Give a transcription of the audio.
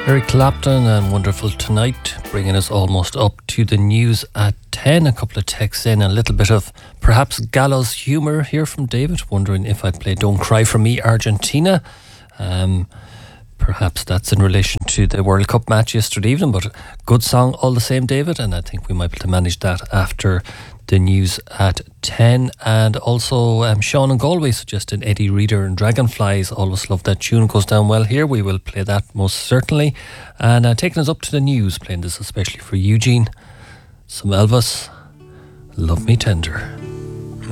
Eric Clapton and Wonderful Tonight, bringing us almost up to the news at 10. A couple of texts in, a little bit of perhaps gallows humour here from David, wondering if I'd play Don't Cry For Me, Argentina. Perhaps that's in relation to the World Cup match yesterday evening, but good song all the same, David, and I think we might be able to manage that after the news at 10. And also Sean in Galway suggested Eddie Reader and Dragonflies. Always love that tune, goes down well here. We will play that most certainly. And taking us up to the news, playing this especially for Eugene, some Elvis, Love Me Tender.